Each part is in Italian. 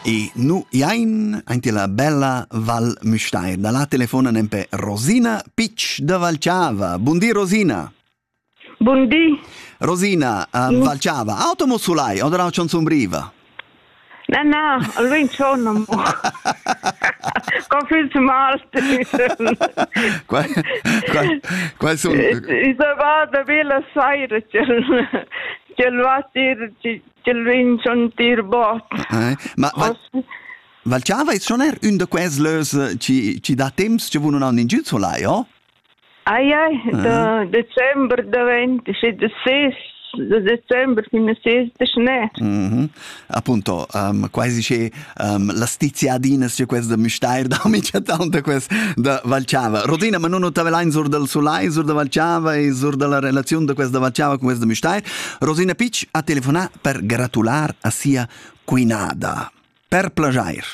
E nu jain anche la bella Val Müstair. Da la telefona nempe Rosina Pitsch da Valciava. Buondì Rosina. Buondì. Rosina, Valciava, automo sulai, o da c'è un briva? No, almeno sono. Confis Martin. Qual sono? Vado bella saira, c'è il vin son tir bot. Ma Valciava è schon un de quels lös ci da temps ci vuno non in giù sulai, oh? Ai, da Dezember da 20, da 6 Dezember fino a 6 da schnee. Appunto, quasi c'è la stiziadina c'è questa da Müstair, da mi c'è tanta questa da Valciava. Rosina, ma non ho tavelain sur del Sulai, sur da Valciava e sur della relazione da questa da Valciava con questa da Müstair. Rosina Pitsch ha telefonato per gratular a sia cuinada. Per plagiar.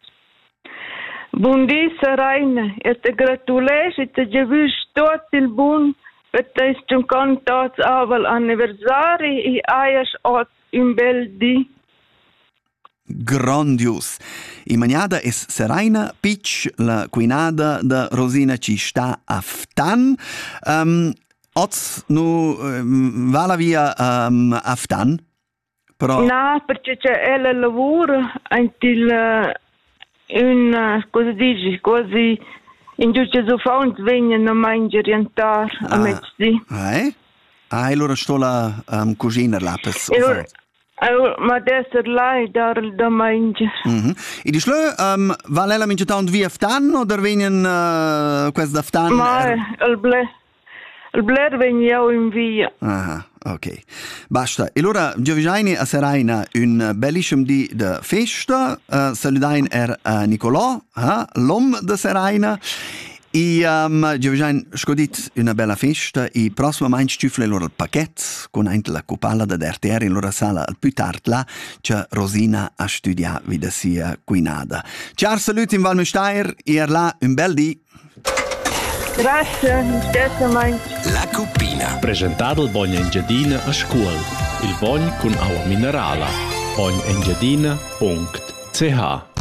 Buondì Saraina, e te gratulesh, e te giavush tot il bun, per te stum contats aval anniversari, e aias ot un bel di. Grandios. I maniada es Saraina Pitsch, la cuinada da Rosina ci sta a Ftan. Oz nu va la via a Ftan? Però... No, perché c'è la lavoro, anche cosa dici, così in giusto so fa un svegno non mangia orientare a mezzì. Allora sto la cucina là per ma adesso lei da mangia. E di slö va lei la mangia tant via Ftan o da venien questa Ftan? Ma il bler veniamo in via. Ok. Basta. E allora Giovigiani a Saraina un bellissimo di de festa. Saludain Nicolò, l'uomo de Saraina. E Giovigiani scodit una bella festa. E prossimo mai stufle loro il pacchetto con anche la cupalla da RTR in loro sala al più tard là c'è Rosina a studiare vita sia cuinada. Ciao, saluti in Val Müstair e là un bel di. Grazie, La Cuppina. Presentato il Bogna Engiadina a scuola. Il Bogna con acqua minerale. bognaengiadina.ch